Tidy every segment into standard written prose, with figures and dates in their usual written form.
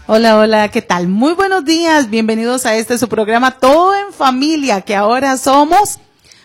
Hola, hola, ¿qué tal? Muy buenos días, bienvenidos a su programa Todo en Familia, que ahora somos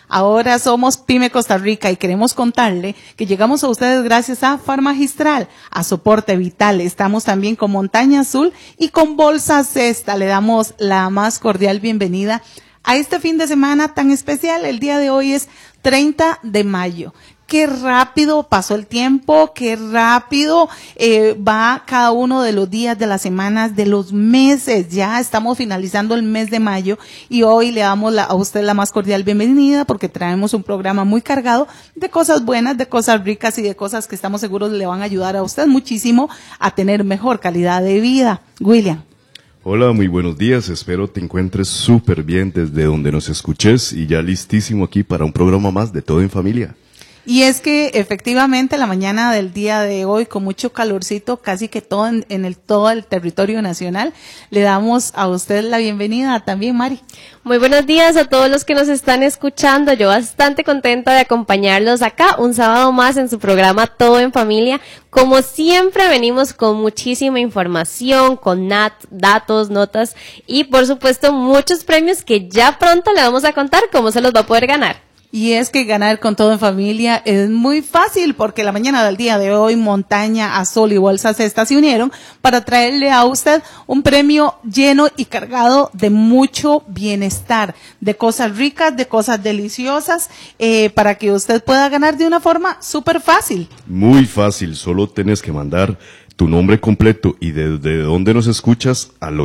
Pyme Costa Rica y queremos contarle que llegamos a ustedes gracias a Farmagistral, a Soporte Vital. Estamos también con Montaña Azul y con Bolsa Cesta. Le damos la más cordial bienvenida a este fin de semana tan especial. El día de hoy es 30 de mayo. Qué rápido pasó el tiempo, qué rápido va cada uno de los días, de las semanas, de los meses. Ya estamos finalizando el mes de mayo y hoy le damos a usted la más cordial bienvenida porque traemos un programa muy cargado de cosas buenas, de cosas ricas y de cosas que estamos seguros le van a ayudar a usted muchísimo a tener mejor calidad de vida. William. Hola, muy buenos días, espero te encuentres súper bien desde donde nos escuches y ya listísimo aquí para un programa más de Todo en Familia. Y es que efectivamente la mañana del día de hoy, con mucho calorcito, casi que todo todo el territorio nacional, le damos a usted la bienvenida también, Mari. Muy buenos días a todos los que nos están escuchando. Yo bastante contenta de acompañarlos acá un sábado más en su programa Todo en Familia. Como siempre venimos con muchísima información, con datos, notas y por supuesto muchos premios que ya pronto le vamos a contar cómo se los va a poder ganar. Y es que ganar con Todo en Familia es muy fácil porque la mañana del día de hoy Montaña Azul y Bolsa Cesta se unieron para traerle a usted un premio lleno y cargado de mucho bienestar, de cosas ricas, de cosas deliciosas, para que usted pueda ganar de una forma súper fácil. Muy fácil, solo tienes que mandar tu nombre completo y desde dónde nos escuchas al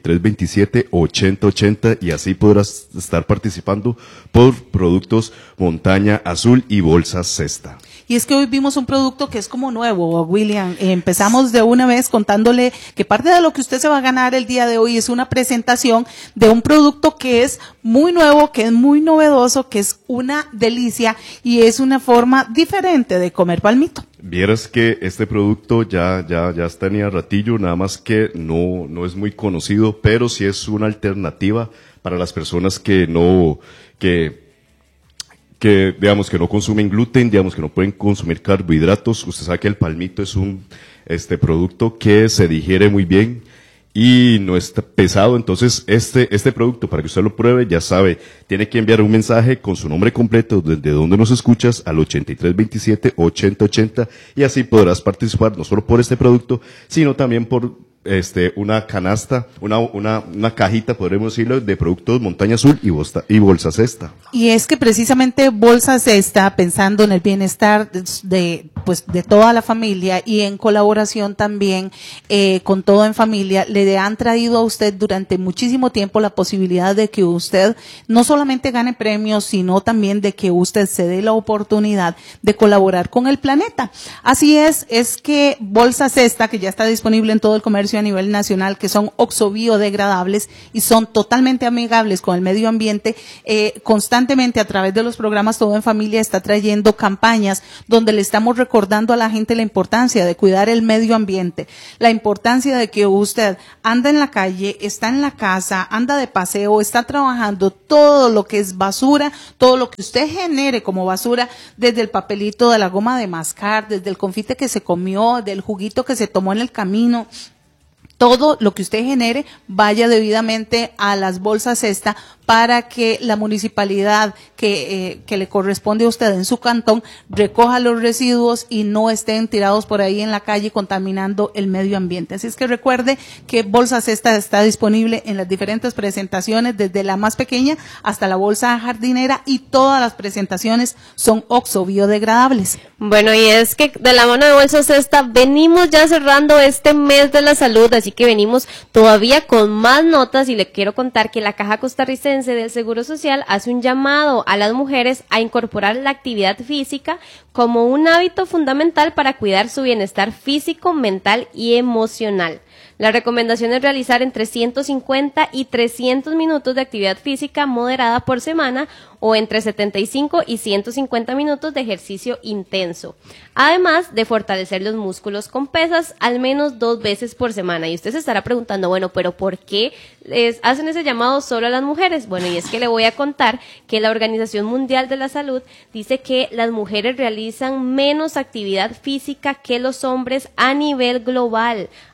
8327-8080 y así podrás estar participando por productos Montaña Azul y Bolsa Cesta. Y es que hoy vimos un producto que es como nuevo, William. Empezamos de una vez contándole que parte de lo que usted se va a ganar el día de hoy es una presentación de un producto que es muy nuevo, que es muy novedoso, que es una delicia y es una forma diferente de comer palmito. Vieras que este producto ya tenía ratillo, nada más que no es muy conocido, pero sí es una alternativa para las personas que digamos que no consumen gluten, digamos que no pueden consumir carbohidratos. Usted sabe que el palmito es un producto que se digiere muy bien y no está pesado, entonces este producto, para que usted lo pruebe, ya sabe, tiene que enviar un mensaje con su nombre completo desde donde nos escuchas al 8327-8080 y así podrás participar no solo por este producto, sino también por una canasta, una cajita, podremos decirlo, de productos Montaña Azul y Bolsa Cesta. Y es que precisamente Bolsa Cesta, pensando en el bienestar de toda la familia y en colaboración también con Todo en Familia, le han traído a usted durante muchísimo tiempo la posibilidad de que usted no solamente gane premios, sino también de que usted se dé la oportunidad de colaborar con el planeta. Así es que Bolsa Cesta, que ya está disponible en todo el comercio a nivel nacional, que son oxo-biodegradables y son totalmente amigables con el medio ambiente, constantemente a través de los programas Todo en Familia está trayendo campañas donde le estamos recordando a la gente la importancia de cuidar el medio ambiente, la importancia de que usted anda en la calle, está en la casa, anda de paseo, está trabajando, todo lo que es basura, todo lo que usted genere como basura, desde el papelito de la goma de mascar, desde el confite que se comió, del juguito que se tomó en el camino, todo lo que usted genere vaya debidamente a las bolsas cesta para que la municipalidad que le corresponde a usted en su cantón recoja los residuos y no estén tirados por ahí en la calle contaminando el medio ambiente. Así es que recuerde que Bolsa Cesta está disponible en las diferentes presentaciones, desde la más pequeña hasta la bolsa jardinera, y todas las presentaciones son oxo-biodegradables. Bueno, y es que de la mano de Bolsa Cesta venimos ya cerrando este mes de la salud, así que venimos todavía con más notas y le quiero contar que la Caja Costarricense del Seguro Social hace un llamado a las mujeres a incorporar la actividad física como un hábito fundamental para cuidar su bienestar físico, mental y emocional. La recomendación es realizar entre 150 y 300 minutos de actividad física moderada por semana o entre 75 y 150 minutos de ejercicio intenso, además de fortalecer los músculos con pesas al menos 2 veces por semana. Y usted se estará preguntando, bueno, pero ¿por qué hacen ese llamado solo a las mujeres? Bueno, y es que le voy a contar que la Organización Mundial de la Salud dice que las mujeres realizan menos actividad física que los hombres a nivel global. Hay una tendencia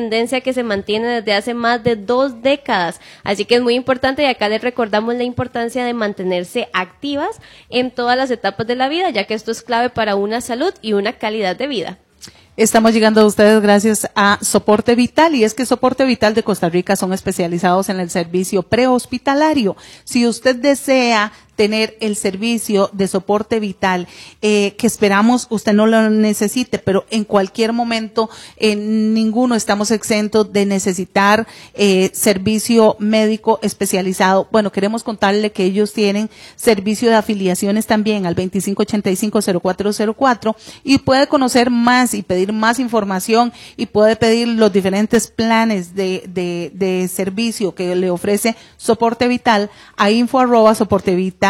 tendencia que se mantiene desde hace más de 2 décadas. Así que es muy importante, y acá les recordamos la importancia de mantenerse activas en todas las etapas de la vida, ya que esto es clave para una salud y una calidad de vida. Estamos llegando a ustedes gracias a Soporte Vital, y es que Soporte Vital de Costa Rica son especializados en el servicio prehospitalario. Si usted desea tener el servicio de soporte vital, que esperamos usted no lo necesite, pero en cualquier momento ninguno estamos exentos de necesitar servicio médico especializado. Bueno, queremos contarle que ellos tienen servicio de afiliaciones también al 2585-0404, y puede conocer más y pedir más información, y puede pedir los diferentes planes de servicio que le ofrece Soporte Vital a info@soportevitalcr.com,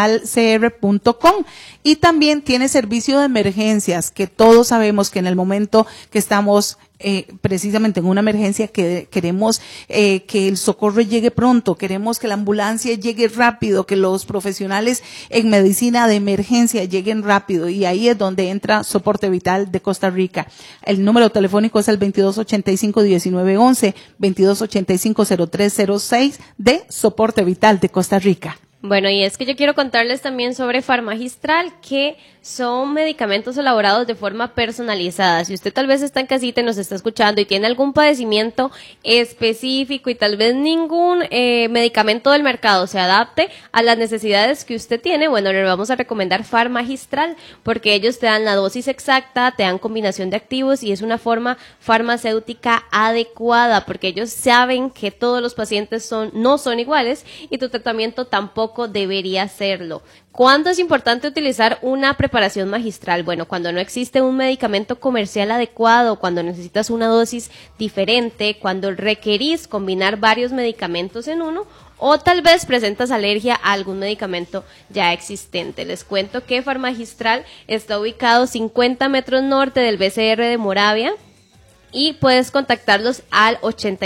y también tiene servicio de emergencias, que todos sabemos que en el momento que estamos precisamente en una emergencia, que queremos que el socorro llegue pronto, queremos que la ambulancia llegue rápido, que los profesionales en medicina de emergencia lleguen rápido, y ahí es donde entra Soporte Vital de Costa Rica. El número telefónico es el 2285-1911, 2285-0306 de Soporte Vital de Costa Rica. Bueno, y es que yo quiero contarles también sobre Farmagistral, que son medicamentos elaborados de forma personalizada. Si usted tal vez está en casita y nos está escuchando y tiene algún padecimiento específico y tal vez ningún medicamento del mercado se adapte a las necesidades que usted tiene, bueno, le vamos a recomendar Farmagistral, porque ellos te dan la dosis exacta, te dan combinación de activos, y es una forma farmacéutica adecuada, porque ellos saben que todos los pacientes no son iguales, y tu tratamiento tampoco debería serlo. ¿Cuándo es importante utilizar una preparación magistral? Bueno, cuando no existe un medicamento comercial adecuado, cuando necesitas una dosis diferente, cuando requerís combinar varios medicamentos en uno, o tal vez presentas alergia a algún medicamento ya existente. Les cuento que Farmagistral está ubicado 50 metros norte del BCR de Moravia, y puedes contactarlos al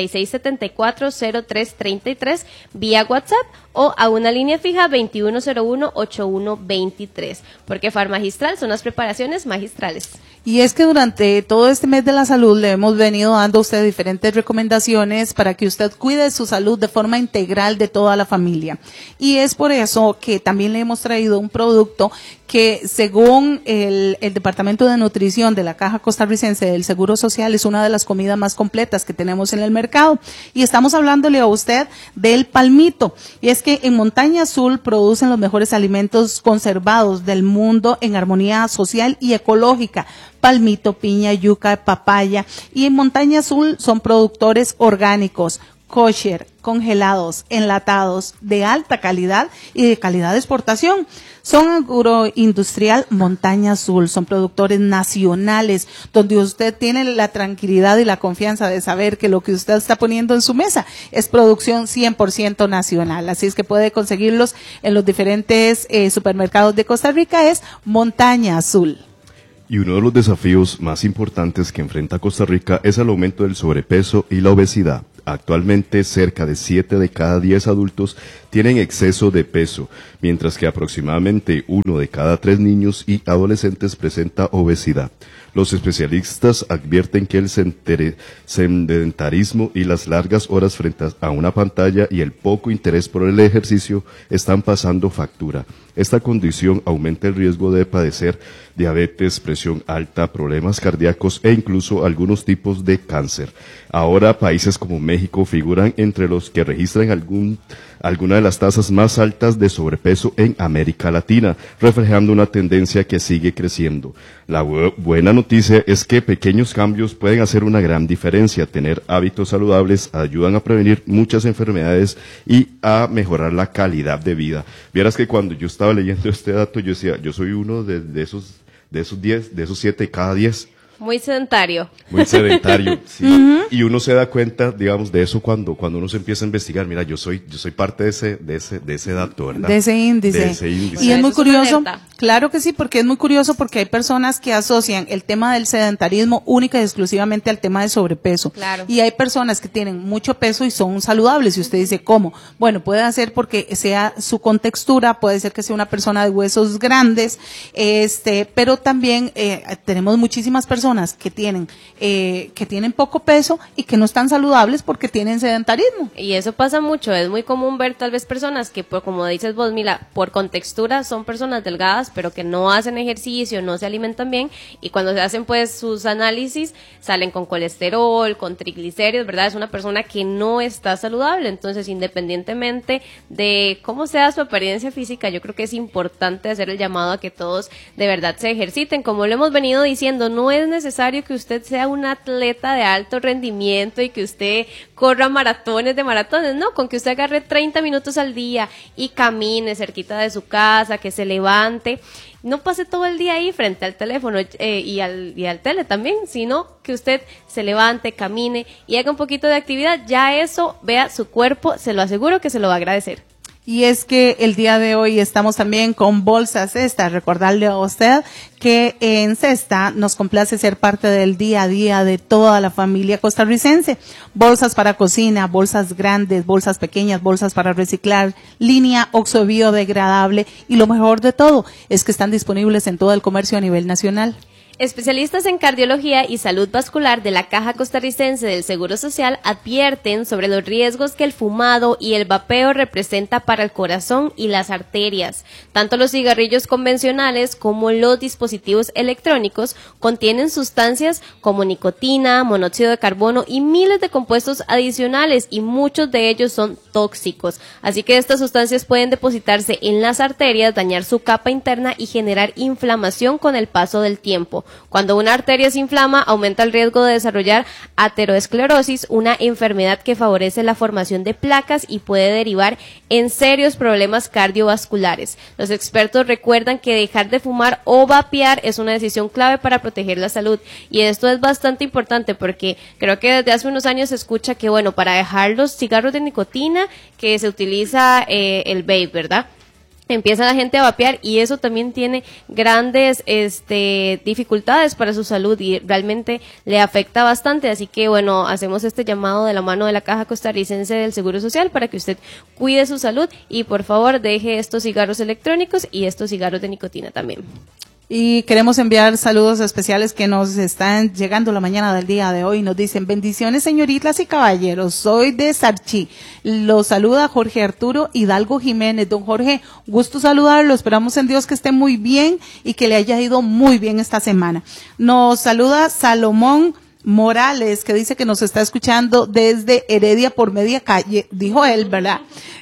8674-0333 vía WhatsApp, o a una línea fija 2101-8123, porque Farmagistral son las preparaciones magistrales. Y es que durante todo este mes de la salud le hemos venido dando a usted diferentes recomendaciones para que usted cuide su salud de forma integral de toda la familia. Y es por eso que también le hemos traído un producto que, según el Departamento de Nutrición de la Caja Costarricense del Seguro Social, es una de las comidas más completas que tenemos en el mercado. Y estamos hablándole a usted del palmito. Y es que en Montaña Azul producen los mejores alimentos conservados del mundo en armonía social y ecológica. Palmito, piña, yuca, papaya, y en Montaña Azul son productores orgánicos, kosher, congelados, enlatados, de alta calidad y de calidad de exportación. Son agroindustrial Montaña Azul, son productores nacionales, donde usted tiene la tranquilidad y la confianza de saber que lo que usted está poniendo en su mesa es producción 100% nacional. Así es que puede conseguirlos en los diferentes supermercados de Costa Rica, es Montaña Azul. Y uno de los desafíos más importantes que enfrenta Costa Rica es el aumento del sobrepeso y la obesidad. Actualmente, cerca de 7 de cada 10 adultos tienen exceso de peso, mientras que aproximadamente 1 de cada 3 niños y adolescentes presenta obesidad. Los especialistas advierten que el sedentarismo y las largas horas frente a una pantalla y el poco interés por el ejercicio están pasando factura. Esta condición aumenta el riesgo de padecer diabetes, presión alta, problemas cardíacos e incluso algunos tipos de cáncer. Ahora, países como México figuran entre los que registran alguna de las tasas más altas de sobrepeso en América Latina, reflejando una tendencia que sigue creciendo. La buena noticia es que pequeños cambios pueden hacer una gran diferencia. Tener hábitos saludables ayudan a prevenir muchas enfermedades y a mejorar la calidad de vida. Vieras que cuando yo estaba leyendo este dato, yo decía, yo soy uno de esos 7 cada 10. Muy sedentario. Muy sedentario, sí. Y uno se da cuenta, digamos, de eso cuando uno se empieza a investigar. Mira, yo soy parte de ese dato, ¿verdad? De ese índice. Y es muy curioso, claro que sí, porque es muy curioso, porque hay personas que asocian el tema del sedentarismo única y exclusivamente al tema de sobrepeso. Claro. Y hay personas que tienen mucho peso y son saludables. Y usted dice, ¿cómo? Bueno, puede ser porque sea su contextura, puede ser que sea una persona de huesos grandes, pero también tenemos muchísimas personas personas que tienen poco peso y que no están saludables porque tienen sedentarismo. Y eso pasa mucho, es muy común ver tal vez personas que, como dices vos, Mila, por contextura son personas delgadas, pero que no hacen ejercicio, no se alimentan bien, y cuando se hacen pues sus análisis, salen con colesterol, con triglicéridos, ¿verdad? Es una persona que no está saludable. Entonces, independientemente de cómo sea su apariencia física, yo creo que es importante hacer el llamado a que todos de verdad se ejerciten. Como lo hemos venido diciendo, no es necesario que usted sea un atleta de alto rendimiento y que usted corra maratones de maratones, no, con que usted agarre 30 minutos al día y camine cerquita de su casa, que se levante, no pase todo el día ahí frente al teléfono y al tele también, sino que usted se levante, camine y haga un poquito de actividad. Ya eso, vea su cuerpo, se lo aseguro que se lo va a agradecer. Y es que el día de hoy estamos también con Bolsa Cesta. Recordarle a usted que en Cesta nos complace ser parte del día a día de toda la familia costarricense. Bolsas para cocina, bolsas grandes, bolsas pequeñas, bolsas para reciclar, línea Oxo biodegradable, y lo mejor de todo es que están disponibles en todo el comercio a nivel nacional. Especialistas en cardiología y salud vascular de la Caja Costarricense del Seguro Social advierten sobre los riesgos que el fumado y el vapeo representa para el corazón y las arterias. Tanto los cigarrillos convencionales como los dispositivos electrónicos contienen sustancias como nicotina, monóxido de carbono y miles de compuestos adicionales, y muchos de ellos son tóxicos. Así que estas sustancias pueden depositarse en las arterias, dañar su capa interna y generar inflamación con el paso del tiempo. Cuando una arteria se inflama, aumenta el riesgo de desarrollar aterosclerosis, una enfermedad que favorece la formación de placas y puede derivar en serios problemas cardiovasculares. Los expertos recuerdan que dejar de fumar o vapear es una decisión clave para proteger la salud, y esto es bastante importante porque creo que desde hace unos años se escucha que, bueno, para dejar los cigarros de nicotina, que se utiliza el vape, ¿verdad? Empieza la gente a vapear, y eso también tiene grandes dificultades para su salud y realmente le afecta bastante. Así que, bueno, hacemos este llamado de la mano de la Caja Costarricense del Seguro Social para que usted cuide su salud y por favor deje estos cigarros electrónicos y estos cigarros de nicotina también. Y queremos enviar saludos especiales que nos están llegando la mañana del día de hoy. Nos dicen: bendiciones, señoritas y caballeros, soy de Sarchí. Los saluda Jorge Arturo Hidalgo Jiménez. Don Jorge, gusto saludarlo, esperamos en Dios que esté muy bien y que le haya ido muy bien esta semana. Nos saluda Salomón Morales, que dice que nos está escuchando desde Heredia por media calle, dijo él, ¿verdad?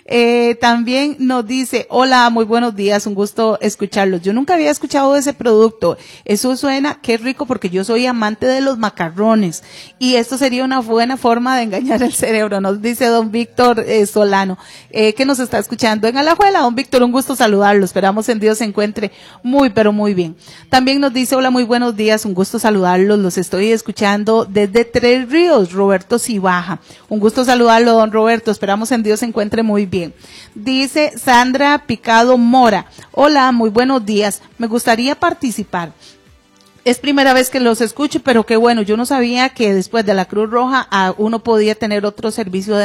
También nos dice: hola, muy buenos días, un gusto escucharlos. Yo nunca había escuchado de ese producto. Eso suena, qué rico, porque yo soy amante de los macarrones y esto sería una buena forma de engañar el cerebro, nos dice don Víctor Solano, que nos está escuchando en Alajuela. Don Víctor, un gusto saludarlo, esperamos en Dios se encuentre muy, pero muy bien. También nos dice: hola, muy buenos días, un gusto saludarlos, los estoy escuchando desde Tres Ríos, Roberto Cibaja. Un gusto saludarlo, don Roberto, esperamos en Dios se encuentre muy bien. Dice Sandra Picado Mora: hola, muy buenos días, me gustaría participar. Es primera vez que los escucho, pero qué bueno, yo no sabía que después de la Cruz Roja uno podía tener otro servicio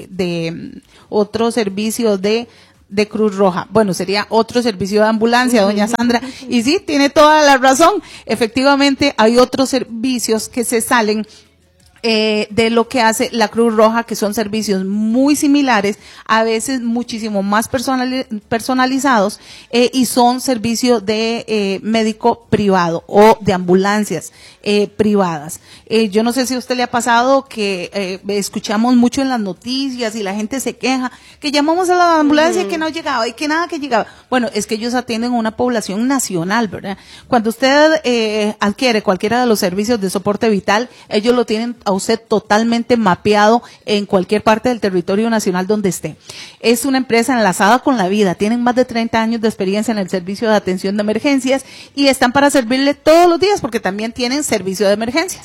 de Cruz Roja. Bueno, sería otro servicio de ambulancia, doña Sandra. Y sí, tiene toda la razón. Efectivamente, hay otros servicios que se salen de lo que hace la Cruz Roja, que son servicios muy similares, a veces muchísimo más personalizados, y son servicios de médico privado o de ambulancias privadas. Yo no sé si a usted le ha pasado que escuchamos mucho en las noticias y la gente se queja que llamamos a la ambulancia y que no llegaba y que nada que llegaba. Bueno, es que ellos atienden a una población nacional, ¿verdad? Cuando usted adquiere cualquiera de los servicios de soporte vital, ellos lo tienen a usted totalmente mapeado en cualquier parte del territorio nacional donde esté. Es una empresa enlazada con la vida, tienen más de 30 años de experiencia en el servicio de atención de emergencias y están para servirle todos los días porque también tienen servicio de emergencias.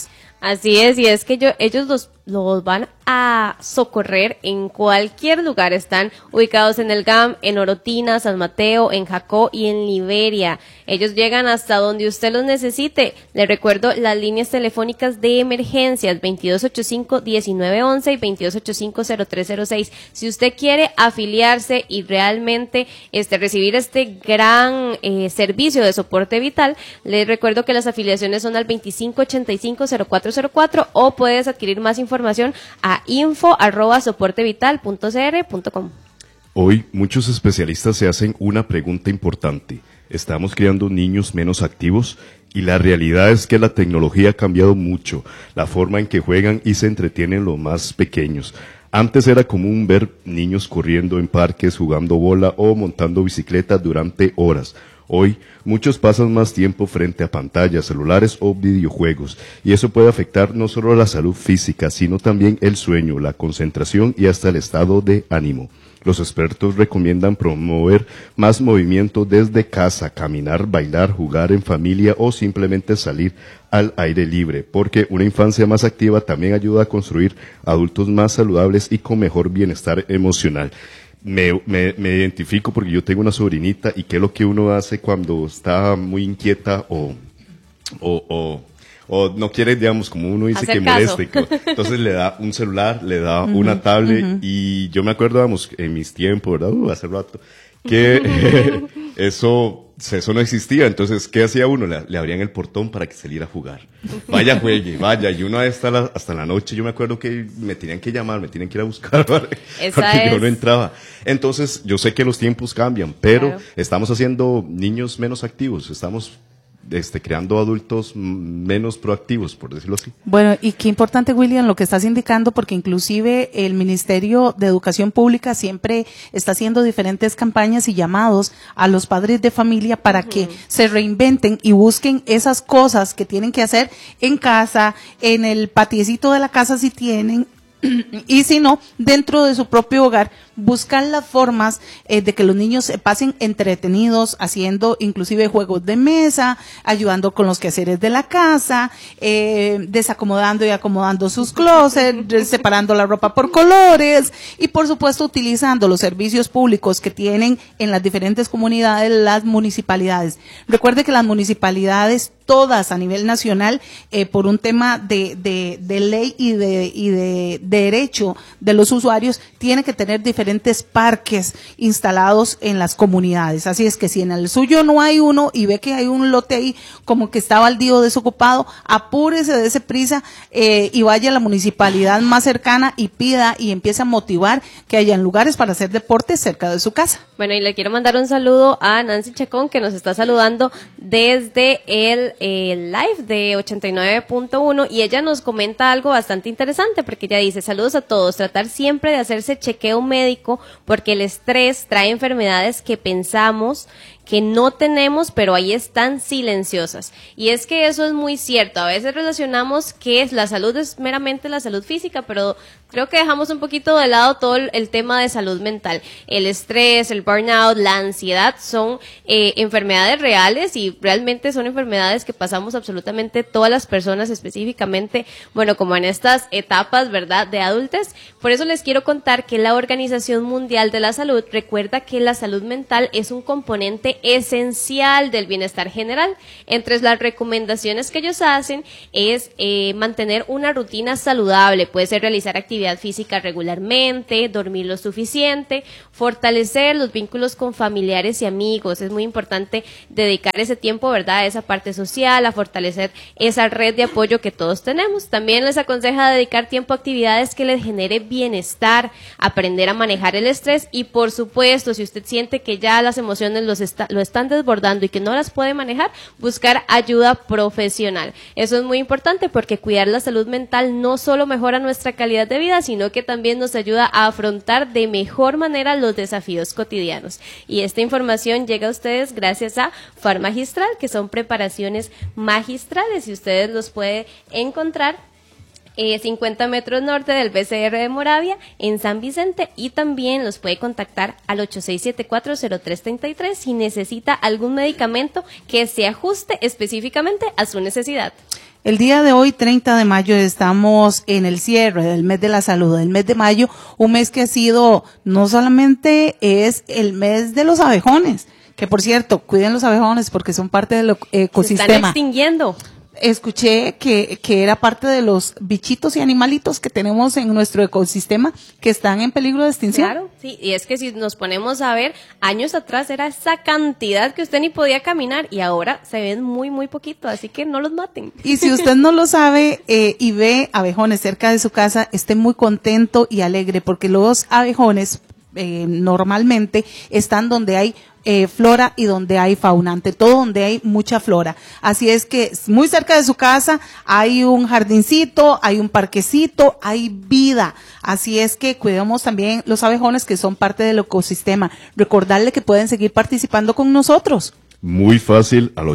Así es, y es que ellos los van a socorrer en cualquier lugar. Están ubicados en el GAM, en Orotina, San Mateo, en Jacó y en Liberia. Ellos llegan hasta donde usted los necesite. Les recuerdo las líneas telefónicas de emergencias 2285-1911 y 2285-0306. Si usted quiere afiliarse y realmente recibir este gran servicio de soporte vital, les recuerdo que las afiliaciones son al 2585-0404 o puedes adquirir más información a info@soportevital.cr.com. Hoy muchos especialistas se hacen una pregunta importante. ¿Estamos criando niños menos activos? Y la realidad es que la tecnología ha cambiado mucho la forma en que juegan y se entretienen los más pequeños. Antes era común ver niños corriendo en parques, jugando bola o montando bicicleta durante horas. Hoy, muchos pasan más tiempo frente a pantallas, celulares o videojuegos, y eso puede afectar no solo la salud física, sino también el sueño, la concentración y hasta el estado de ánimo. Los expertos recomiendan promover más movimiento desde casa, caminar, bailar, jugar en familia o simplemente salir al aire libre, porque una infancia más activa también ayuda a construir adultos más saludables y con mejor bienestar emocional. Me identifico porque yo tengo una sobrinita y qué es lo que uno hace cuando está muy inquieta o no quiere, digamos, como uno dice, hacer que moleste. Entonces le da un celular, le da una tablet y yo me acuerdo, digamos, en mis tiempos, ¿verdad? Hace rato, que eso no existía. Entonces, ¿qué hacía uno? Le abrían el portón para que saliera a jugar. Vaya, juegue, vaya. Y uno hasta la noche, yo me acuerdo que me tenían que llamar, me tienen que ir a buscar porque yo no entraba. Entonces, yo sé que los tiempos cambian, pero claro, estamos haciendo niños menos activos, estamos creando adultos menos proactivos, por decirlo así. Bueno, y qué importante, William, lo que estás indicando, porque inclusive el Ministerio de Educación Pública siempre está haciendo diferentes campañas y llamados a los padres de familia para que se reinventen y busquen esas cosas que tienen que hacer en casa, en el patiecito de la casa si tienen, y si no, dentro de su propio hogar, buscar las formas de que los niños se pasen entretenidos, haciendo inclusive juegos de mesa, ayudando con los quehaceres de la casa, desacomodando y acomodando sus closets, separando la ropa por colores y por supuesto utilizando los servicios públicos que tienen en las diferentes comunidades, las municipalidades. Recuerde que las municipalidades todas a nivel nacional, por un tema de ley y de derecho de los usuarios, tiene que tener diferentes parques instalados en las comunidades. Así es que si en el suyo no hay uno y ve que hay un lote ahí como que está baldío, desocupado, apúrese, dése prisa y vaya a la municipalidad más cercana y pida y empiece a motivar que hayan lugares para hacer deporte cerca de su casa. Bueno, y le quiero mandar un saludo a Nancy Chacón, que nos está saludando desde el live de 89.1, y ella nos comenta algo bastante interesante, porque ella dice: saludos a todos, tratar siempre de hacerse chequeo médico, porque el estrés trae enfermedades que pensamos que no tenemos, pero ahí están silenciosas. Y es que eso es muy cierto. A veces relacionamos que la salud es meramente la salud física, pero creo que dejamos un poquito de lado todo el tema de salud mental. El estrés, el burnout, la ansiedad son enfermedades reales, y realmente son enfermedades que pasamos absolutamente todas las personas, específicamente, bueno, como en estas etapas, ¿verdad?, de adultez. Por eso les quiero contar que la Organización Mundial de la Salud recuerda que la salud mental es un componente esencial del bienestar general. Entre las recomendaciones que ellos hacen es mantener una rutina saludable. Puede ser realizar actividad física regularmente, dormir lo suficiente, fortalecer los vínculos con familiares y amigos. Es muy importante dedicar ese tiempo, ¿verdad?, a esa parte social, a fortalecer esa red de apoyo que todos tenemos. También les aconseja dedicar tiempo a actividades que les genere bienestar, aprender a manejar el estrés, y por supuesto, si usted siente que ya las emociones lo están desbordando y que no las puede manejar, buscar ayuda profesional. Eso es muy importante, porque cuidar la salud mental no solo mejora nuestra calidad de vida, sino que también nos ayuda a afrontar de mejor manera los desafíos cotidianos. Y esta información llega a ustedes gracias a Farmagistral, que son preparaciones magistrales, y ustedes los pueden encontrar 50 metros norte del BCR de Moravia, en San Vicente, y también los puede contactar al 8674-0333 si necesita algún medicamento que se ajuste específicamente a su necesidad. El día de hoy, 30 de mayo, estamos en el cierre del mes de la salud, el mes de mayo, un mes que ha sido, no solamente es el mes de los abejones, que por cierto, cuiden los abejones porque son parte del ecosistema. Se están extinguiendo. Escuché que era parte de los bichitos y animalitos que tenemos en nuestro ecosistema que están en peligro de extinción. Claro, sí, y es que si nos ponemos a ver, años atrás era esa cantidad que usted ni podía caminar y ahora se ven muy, muy poquito, así que no los maten. Y si usted no lo sabe y ve abejones cerca de su casa, esté muy contento y alegre porque los abejones normalmente están donde hay flora y donde hay fauna, ante todo donde hay mucha flora. Así es que muy cerca de su casa hay un jardincito, hay un parquecito, hay vida. Así es que cuidemos también los abejones que son parte del ecosistema. Recordarle que pueden seguir participando con nosotros. Muy fácil, al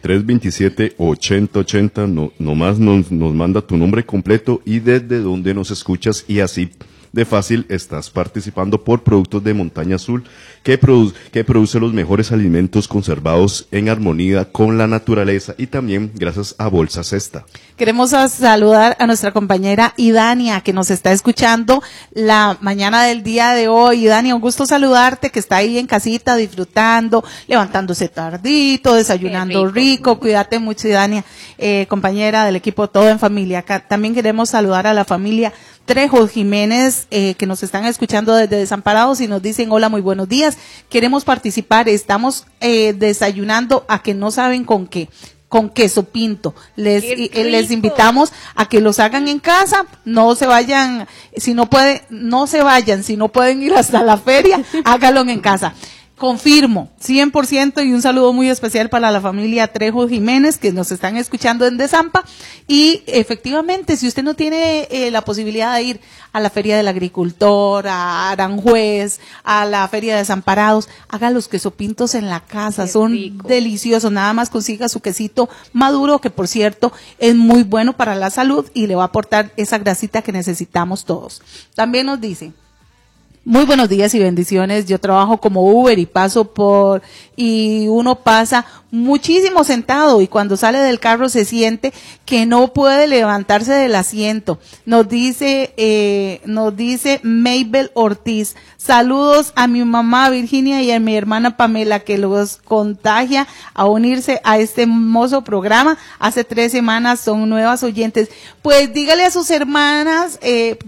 8327-8080, nomás nos manda tu nombre completo y desde dónde nos escuchas, y así de fácil estás participando por Productos de Montaña Azul, que produce los mejores alimentos conservados en armonía con la naturaleza, y también gracias a Bolsa Cesta. Queremos saludar a nuestra compañera Idania, que nos está escuchando la mañana del día de hoy. Idania, un gusto saludarte, que está ahí en casita disfrutando, levantándose tardito, desayunando rico. Cuídate mucho, Idania, compañera del equipo Todo en Familia. Acá también queremos saludar a la familia Trejo Jiménez, que nos están escuchando desde Desamparados y nos dicen: hola, muy buenos días, queremos participar, estamos desayunando a que no saben con qué, con queso pinto. Les invitamos a que los hagan en casa, no se vayan, si no pueden ir hasta la feria, háganlo en casa. Confirmo, 100%, y un saludo muy especial para la familia Trejo Jiménez que nos están escuchando en Desampa. Y efectivamente, si usted no tiene la posibilidad de ir a la Feria del Agricultor, a Aranjuez, a la Feria de Desamparados, haga los quesopintos en la casa, son deliciosos. Nada más consiga su quesito maduro, que por cierto es muy bueno para la salud y le va a aportar esa grasita que necesitamos todos. También nos dice: muy buenos días y bendiciones. Yo trabajo como Uber y uno pasa muchísimo sentado y cuando sale del carro se siente que no puede levantarse del asiento. Nos dice Mabel Ortiz: saludos a mi mamá Virginia y a mi hermana Pamela, que los contagia a unirse a este hermoso programa. Hace 3 semanas son nuevas oyentes. Pues dígale a sus hermanas,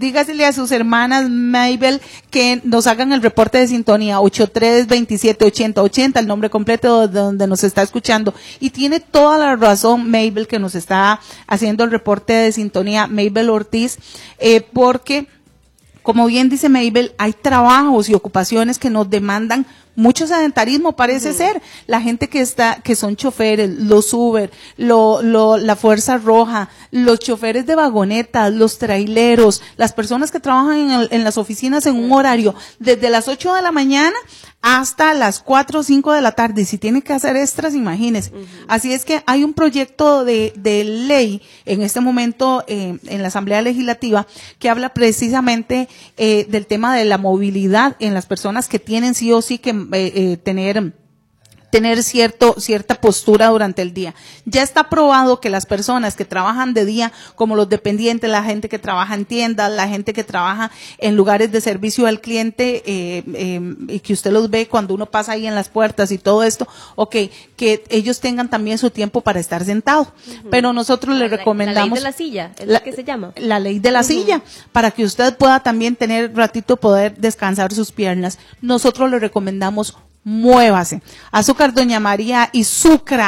Mabel, que nos hagan el reporte de sintonía 83278080, el nombre completo de donde nos está escuchando. Y tiene toda la razón Mabel, que nos está haciendo el reporte de sintonía, Mabel Ortiz, porque como bien dice Mabel, hay trabajos y ocupaciones que nos demandan mucho sedentarismo, parece ser. La gente que son choferes, los Uber, la Fuerza Roja, los choferes de vagonetas, los traileros, las personas que trabajan en las oficinas en un horario desde las 8 de la mañana hasta las 4 o 5 de la tarde, y si tienen que hacer extras, imagínense. Así es que hay un proyecto de ley en este momento en la Asamblea Legislativa que habla precisamente del tema de la movilidad en las personas que tienen sí o sí que tener cierta postura durante el día. Ya está probado que las personas que trabajan de día, como los dependientes, la gente que trabaja en tiendas, la gente que trabaja en lugares de servicio al cliente, y que usted los ve cuando uno pasa ahí en las puertas y todo esto, que ellos tengan también su tiempo para estar sentados. Pero nosotros les recomendamos... La ley de la silla, es lo que se llama. La ley de la silla, para que usted pueda también tener ratito poder descansar sus piernas. Nosotros le recomendamos: muévase. Azúcar Doña María y Sucra